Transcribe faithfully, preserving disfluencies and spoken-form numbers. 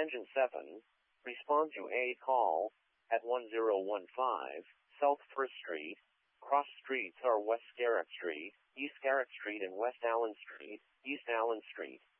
Engine seven, respond to a call at one zero one five, South First Street. Cross streets are West Garrett Street, East Garrett Street and West Allen Street, East Allen Street.